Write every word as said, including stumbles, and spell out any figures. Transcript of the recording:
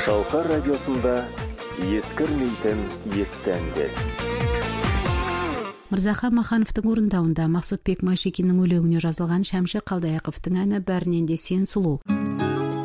Шалқар радиосында ескірмейтін есті әндер. Мырзахан Махановтың орындауында Мақсұтбек Майшекиннің өлеңіне жазылған Шәмші Қалдаяқовтың әні «Бәрінен де сен сұлу».